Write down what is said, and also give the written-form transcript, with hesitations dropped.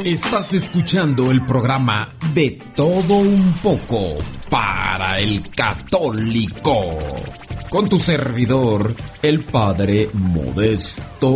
Estás escuchando el programa De Todo Un Poco para el Católico, con tu servidor, el Padre Modesto